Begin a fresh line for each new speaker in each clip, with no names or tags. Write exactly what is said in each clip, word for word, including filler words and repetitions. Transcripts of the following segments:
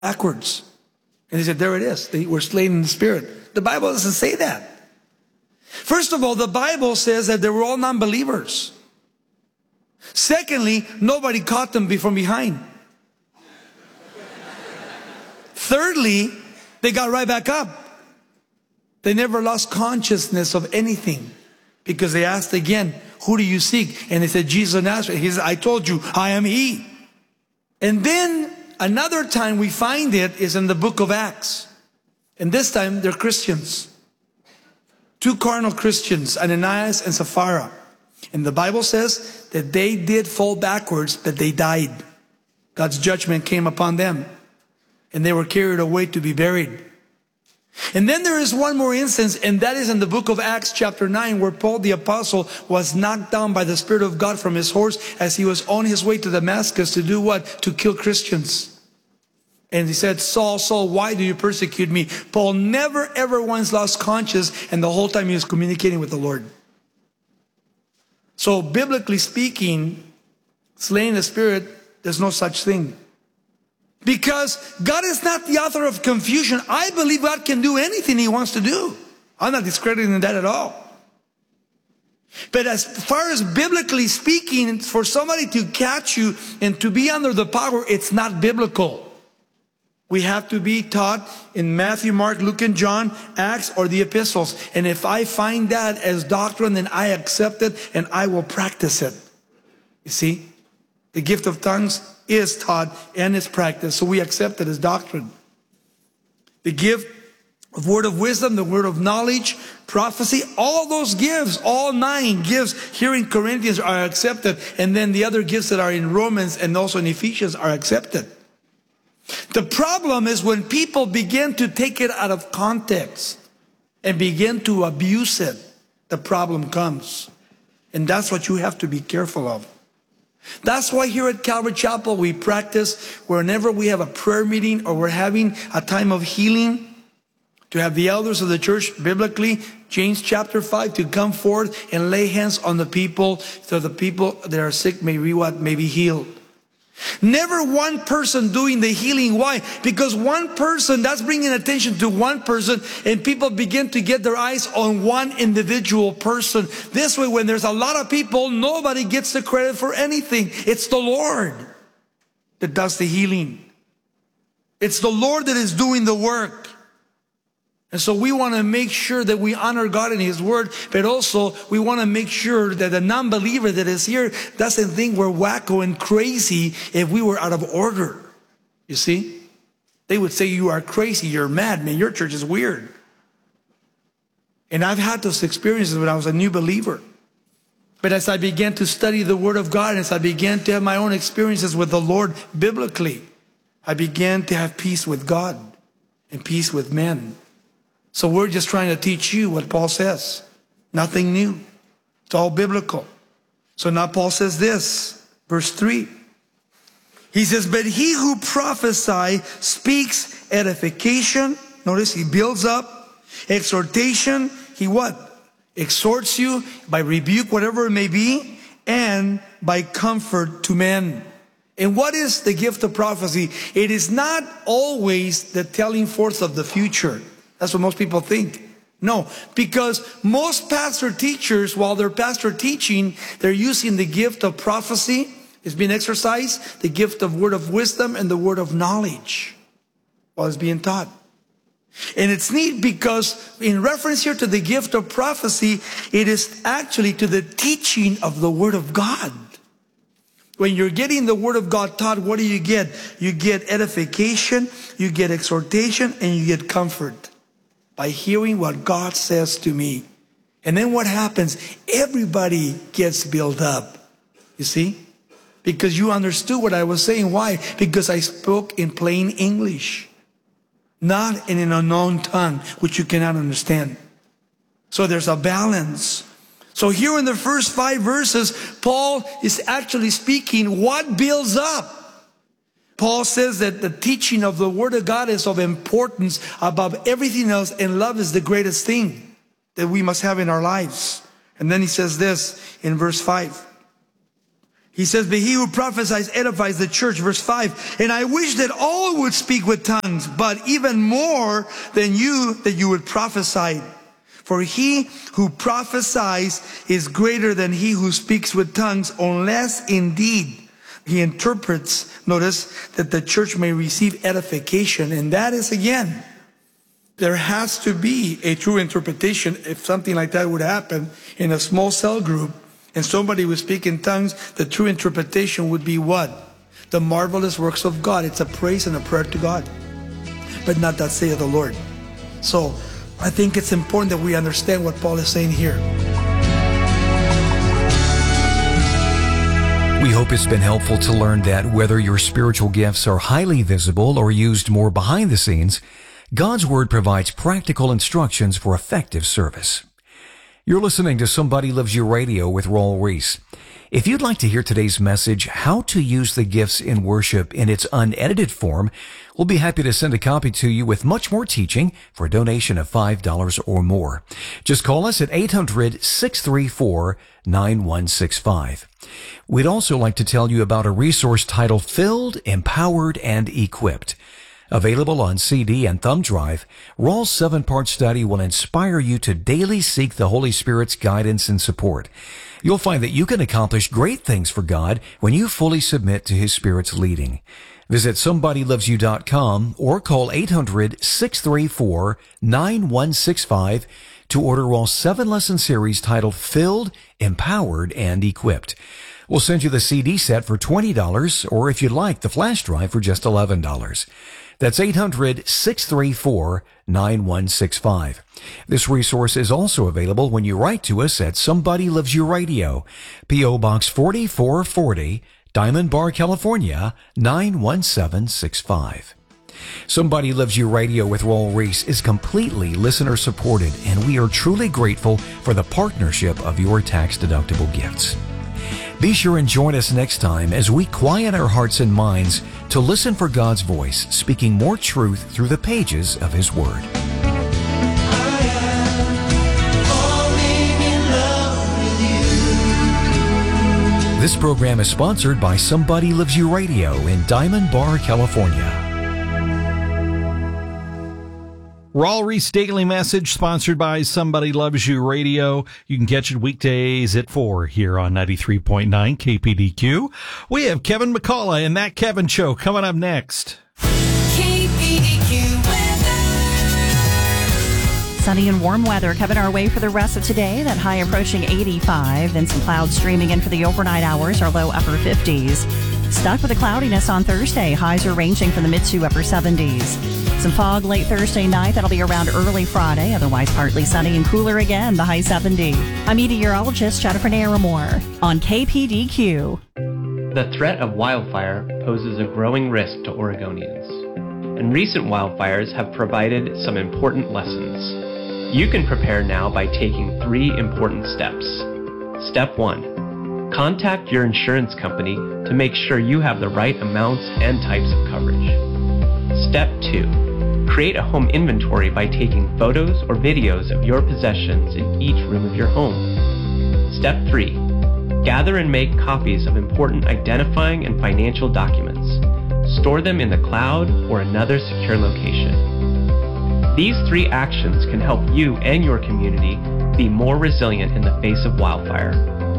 backwards. And he said, there it is. They were slain in the spirit. The Bible doesn't say that. First of all, the Bible says that they were all non-believers. Secondly, nobody caught them from behind. Thirdly, they got right back up. They never lost consciousness of anything, because they asked again, who do you seek? And they said, Jesus of Nazareth. He said, I told you, I am he. And then another time we find it is in the book of Acts. And this time they're Christians. Two carnal Christians, Ananias and Sapphira. And the Bible says that they did fall backwards, but they died. God's judgment came upon them. And they were carried away to be buried. And then there is one more instance, and that is in the book of Acts chapter nine, where Paul the apostle was knocked down by the Spirit of God from his horse as he was on his way to Damascus to do what? To kill Christians. And he said, Saul, Saul, why do you persecute me? Paul never ever once lost conscience, and the whole time he was communicating with the Lord. So biblically speaking, slaying the Spirit, there's no such thing. Because God is not the author of confusion. I believe God can do anything he wants to do. I'm not discrediting that at all. But as far as biblically speaking, for somebody to catch you and to be under the power, it's not biblical. We have to be taught in Matthew, Mark, Luke, and John, Acts, or the epistles. And if I find that as doctrine, then I accept it and I will practice it. You see? The gift of tongues is taught and is practiced, so we accept it as doctrine. The gift of word of wisdom, the word of knowledge, prophecy, all those gifts, all nine gifts here in Corinthians are accepted. And then the other gifts that are in Romans and also in Ephesians are accepted. The problem is when people begin to take it out of context and begin to abuse it, the problem comes. And that's what you have to be careful of. That's why here at Calvary Chapel we practice whenever we have a prayer meeting or we're having a time of healing, to have the elders of the church biblically, James chapter five, to come forth and lay hands on the people so the people that are sick may be what? May be healed. Never one person doing the healing. Why? Because one person, that's bringing attention to one person, and people begin to get their eyes on one individual person. This way, when there's a lot of people, nobody gets the credit for anything. It's the Lord that does the healing. It's the Lord that is doing the work. And so we want to make sure that we honor God in His Word, but also we want to make sure that the non-believer that is here doesn't think we're wacko and crazy if we were out of order. You see? They would say, you are crazy, you're mad, man, your church is weird. And I've had those experiences when I was a new believer. But as I began to study the Word of God, as I began to have my own experiences with the Lord biblically, I began to have peace with God and peace with men. So we're just trying to teach you what Paul says. Nothing new. It's all biblical. So now Paul says this, verse three. He says, but he who prophesies speaks edification. Notice he builds up. Exhortation. He what? Exhorts you by rebuke, whatever it may be. And by comfort to men. And what is the gift of prophecy? It is not always the telling forth of the future. That's what most people think. No, because most pastor teachers, while they're pastor teaching, they're using the gift of prophecy. It's being exercised, the gift of word of wisdom and the word of knowledge while it's being taught. And it's neat because in reference here to the gift of prophecy, it is actually to the teaching of the Word of God. When you're getting the Word of God taught, what do you get? You get edification, you get exhortation, and you get comfort. By hearing what God says to me. And then what happens? Everybody gets built up. You see? Because you understood what I was saying. Why? Because I spoke in plain English. Not in an unknown tongue, which you cannot understand. So there's a balance. So here in the first five verses, Paul is actually speaking what builds up. Paul says that the teaching of the Word of God is of importance above everything else, and love is the greatest thing that we must have in our lives. And then he says this in verse five. He says, but he who prophesies edifies the church. Verse five, and I wish that all would speak with tongues, but even more than you, that you would prophesy. For he who prophesies is greater than he who speaks with tongues, unless indeed he interprets. Notice that the church may receive edification. And that is, again, there has to be a true interpretation. If something like that would happen in a small cell group and somebody would speak in tongues, the true interpretation would be what? The marvelous works of God. It's a praise and a prayer to God, but not that saith the Lord. So I think it's important that we understand what Paul is saying here.
We hope it's been helpful to learn that whether your spiritual gifts are highly visible or used more behind the scenes, God's Word provides practical instructions for effective service. You're listening to Somebody Loves You Radio with Raul Ries. If you'd like to hear today's message, How to Use the Gifts in Worship in its unedited form, we'll be happy to send a copy to you with much more teaching for a donation of five dollars or more. Just call us at eight hundred, six three four, nine one six five. We'd also like to tell you about a resource titled Filled, Empowered, and Equipped. Available on C D and thumb drive, Raul's seven-part study will inspire you to daily seek the Holy Spirit's guidance and support. You'll find that you can accomplish great things for God when you fully submit to His Spirit's leading. Visit somebody loves you dot com or call eight hundred, six three four, nine one six five to order Raul's seven-lesson series titled Filled, Empowered, and Equipped. We'll send you the C D set for twenty dollars, or if you'd like, the flash drive for just eleven dollars. That's eight hundred, six three four, nine one six five. This resource is also available when you write to us at Somebody Loves You Radio, P O Box forty-four forty, Diamond Bar, California, nine one seven six five. Somebody Loves You Radio with Raul Ries is completely listener-supported, and we are truly grateful for the partnership of your tax-deductible gifts. Be sure and join us next time as we quiet our hearts and minds to listen for God's voice, speaking more truth through the pages of His Word. This program is sponsored by Somebody Loves You Radio in Diamond Bar, California.
Raul Ries Daily Message, sponsored by Somebody Loves You Radio. You can catch it weekdays at four here on ninety-three point nine K P D Q. We have Kevin McCullough and That Kevin Show coming up next.
K P D Q weather. Sunny and warm weather coming our way for the rest of today. That high approaching eighty-five. Then some clouds streaming in for the overnight hours, our low upper fifties. Stuck with the cloudiness on Thursday. Highs are ranging from the mid to upper seventies. Some fog late Thursday night. That'll be around early Friday. Otherwise partly sunny and cooler again, the high seventy. I'm meteorologist Jennifer Naramore on K P D Q.
The threat of wildfire poses a growing risk to Oregonians, and recent wildfires have provided some important lessons. You can prepare now by taking three important steps. Step one, contact your insurance company to make sure you have the right amounts and types of coverage. Step two, create a home inventory by taking photos or videos of your possessions in each room of your home. Step three, gather and make copies of important identifying and financial documents. Store them in the cloud or another secure location. These three actions can help you and your community be more resilient in the face of wildfire.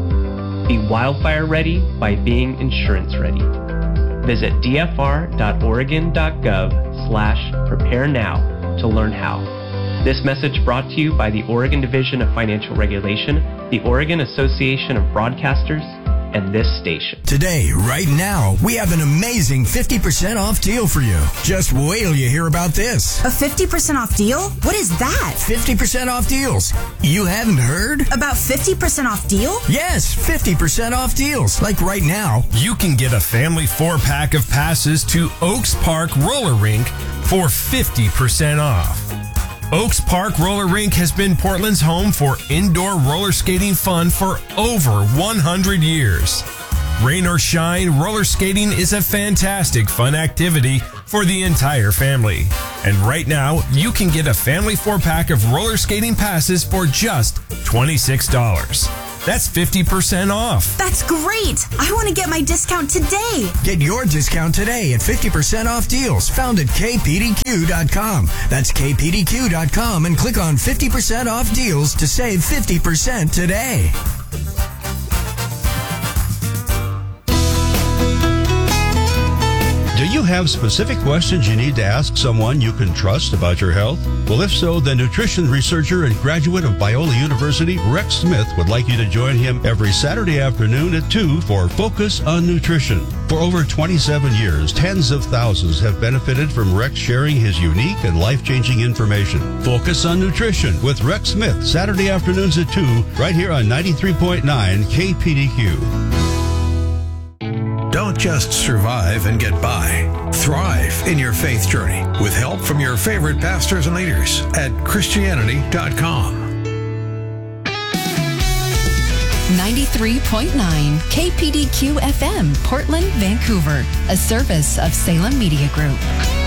Be wildfire ready by being insurance ready. Visit d f r dot oregon dot gov slash prepare now to learn how. This message brought to you by the Oregon Division of Financial Regulation, the Oregon Association of Broadcasters, and this station.
Today, right now, we have an amazing fifty percent off deal for you. Just wait till you hear about this.
A fifty percent off deal? What is that?
fifty percent off deals. You haven't heard?
About fifty percent off deal?
Yes, fifty percent off deals. Like right now, you can get a family four-pack of passes to Oaks Park Roller Rink for fifty percent off. Oaks Park Roller Rink has been Portland's home for indoor roller skating fun for over one hundred years. Rain or shine, roller skating is a fantastic fun activity for the entire family. And right now, you can get a family four-pack of roller skating passes for just twenty-six dollars. That's fifty percent off.
That's great. I want to get my discount today.
Get your discount today at fifty percent off deals found at K P D Q dot com. That's K P D Q dot com and click on fifty percent off deals to save fifty percent today.
Do you have specific questions you need to ask someone you can trust about your health? Well, if so, the nutrition researcher and graduate of Biola University, Rex Smith, would like you to join him every Saturday afternoon at two for Focus on Nutrition. For over twenty-seven years, tens of thousands have benefited from Rex sharing his unique and life-changing information. Focus on Nutrition with Rex Smith, Saturday afternoons at two, right here on ninety-three point nine K P D Q.
Don't just survive and get by. Thrive in your faith journey with help from your favorite pastors and leaders at Christianity dot com.
ninety-three point nine K P D Q F M, Portland, Vancouver, a service of Salem Media Group.